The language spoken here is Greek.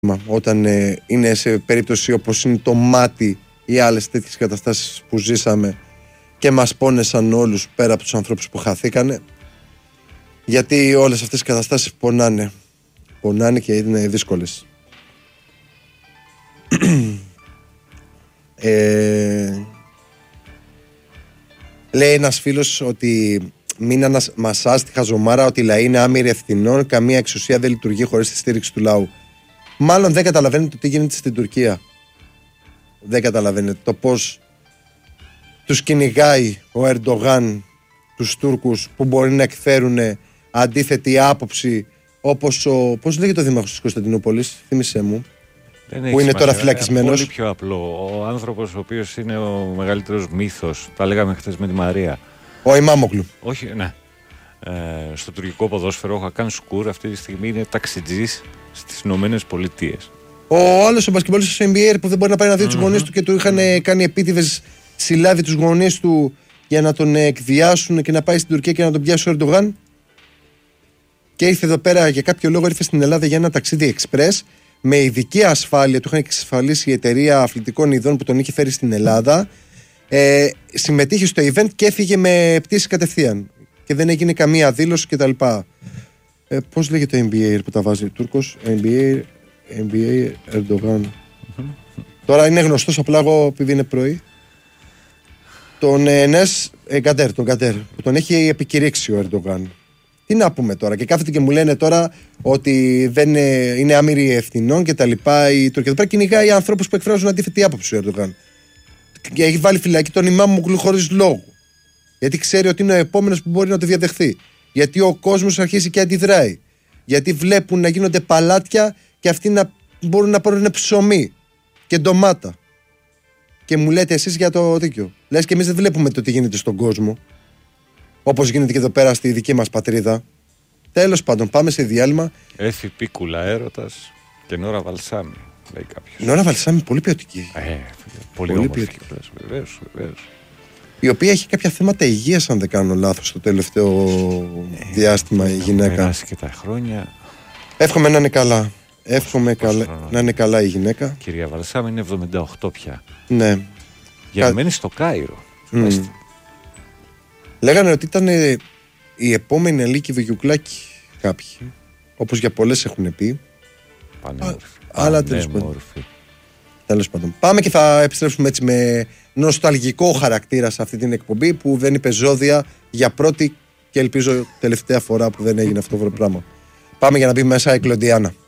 όταν είναι σε περίπτωση όπως είναι το μάτι ή άλλες τέτοιες καταστάσεις που ζήσαμε και μας πόνεσαν όλους πέρα από τους ανθρώπους που χαθήκανε, γιατί όλες αυτές οι καταστάσεις πονάνε και είναι δύσκολες. Λέει ένας φίλος ότι μην αναμασάς τη χαζομάρα ότι οι λαοί είναι άμυροι ευθυνών, καμία εξουσία δεν λειτουργεί χωρίς τη στήριξη του λαού. Μάλλον δεν καταλαβαίνετε το τι γίνεται στην Τουρκία. Δεν καταλαβαίνετε το πώς τους κυνηγάει ο Ερντογάν τους Τούρκους που μπορεί να εκφέρουν αντίθετη άποψη, όπως πώς λέγεται ο δήμαρχος της Κωνσταντινούπολης, θύμισέ μου, που είναι τώρα φυλακισμένος. Πολύ πιο απλό. Ο άνθρωπος ο οποίος είναι ο μεγαλύτερος μύθος, τα λέγαμε χθες με τη Μαρία. Ο Ιμάμογλου. Όχι, ναι. Στο τουρκικό ποδόσφαιρο, ο Χακάν Σκουρ αυτή τη στιγμή είναι ταξιτζής στις Ηνωμένες Πολιτείες. Ο άλλος ο μπασκετμπολίστας του NBA που δεν μπορεί να πάει να δει τους γονείς του και του είχαν κάνει επίτηδες συλλάβει τους γονείς του για να τον εκβιάσουν και να πάει στην Τουρκία και να τον πιάσει ο Ερντογάν. Και ήρθε εδώ πέρα για κάποιο λόγο, ήρθε στην Ελλάδα για ένα ταξίδι express με ειδική ασφάλεια. Του είχαν εξασφαλίσει η εταιρεία αθλητικών ειδών που τον είχε φέρει στην Ελλάδα. Συμμετείχε στο event και έφυγε με πτήση κατευθείαν. Και δεν έγινε καμία δήλωση κτλ. Πώς λέγεται το NBA που τα βάζει ο Τούρκος? NBA Erdogan. Τώρα είναι γνωστός απλά εγώ επειδή είναι πρωί. Τον Ενές Γκαντέρ, που τον έχει επικηρύξει ο Ερντογάν. Τι να πούμε τώρα? Και κάθεται και μου λένε τώρα ότι δεν είναι άμυροι ευθυνών και τα λοιπά. Η Τουρκία εδώ πέρα κυνηγάει ανθρώπους που εκφράζουν αντίθετη άποψη ο Ερντογάν. Και έχει βάλει φυλακή τον Ιμάμογλου χωρίς λόγο. Γιατί ξέρει ότι είναι ο επόμενος που μπορεί να το διαδεχθεί. Γιατί ο κόσμος αρχίζει και αντιδράει. Γιατί βλέπουν να γίνονται παλάτια και αυτοί να μπορούν να πάρουν ψωμί και ντομάτα. Και μου λέτε εσείς για το δίκιο. Λες και εμείς δεν βλέπουμε το τι γίνεται στον κόσμο. Όπως γίνεται και εδώ πέρα στη δική μας πατρίδα. Τέλος πάντων, πάμε σε διάλειμμα. Έφη Πίκουλα έρωτας και Νόρα Βαλσάμι, λέει κάποιος. Νόρα Βαλσάμι, πολύ ποιοτική. Πολύ όμορφη. Βεβαίως. Η οποία έχει κάποια θέματα υγείας, αν δεν κάνω λάθος, το τελευταίο διάστημα η γυναίκα. Περάσει και τα χρόνια. Εύχομαι να είναι καλά. Να είναι καλά η γυναίκα. Κυρία Βαλσάμι είναι 78 πια. Ναι. Γεννημένη στο Κάιρο. Λέγανε ότι ήταν η επόμενη Αλίκη Βεγιουκλάκη κάποιοι. Όπως για πολλές έχουν πει. Πανέμορφη. Αλλά τέλος πάντων. Πάμε και θα επιστρέψουμε έτσι με νοσταλγικό χαρακτήρα σε αυτή την εκπομπή που δεν είπε ζώδια για πρώτη και ελπίζω τελευταία φορά που δεν έγινε αυτό το πράγμα. Πάμε για να μπει μέσα η Κλοντιάνα.